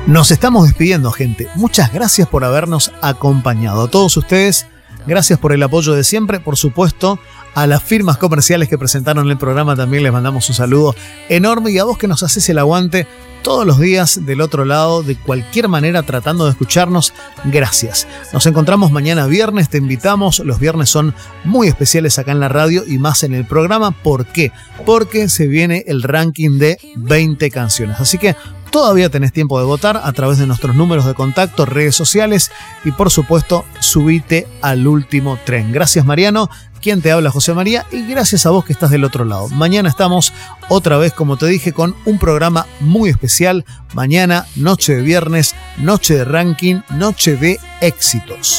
Nos estamos despidiendo, gente. Muchas gracias por habernos acompañado. A todos ustedes, gracias por el apoyo de siempre. Por supuesto, a las firmas comerciales que presentaron el programa también les mandamos un saludo enorme. Y a vos que nos haces el aguante todos los días del otro lado, de cualquier manera, tratando de escucharnos, gracias. Nos encontramos mañana viernes, te invitamos. Los viernes son muy especiales acá en la radio y más en el programa. ¿Por qué? Porque se viene el ranking de 20 canciones. Así que todavía tenés tiempo de votar a través de nuestros números de contacto, redes sociales y por supuesto subite al último tren. Gracias, Mariano, quien te habla, José María, y gracias a vos que estás del otro lado. Mañana estamos otra vez, como te dije, con un programa muy especial. Mañana, noche de viernes, noche de ranking, noche de éxitos.